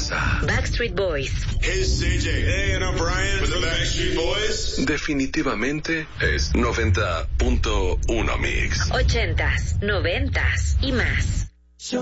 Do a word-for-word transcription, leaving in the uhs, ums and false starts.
casa. Backstreet Boys. Hey, C J. Hey, and I'm Brian with the Backstreet Boys. Definitivamente es noventa punto uno Mix. Ochentas, noventas y más.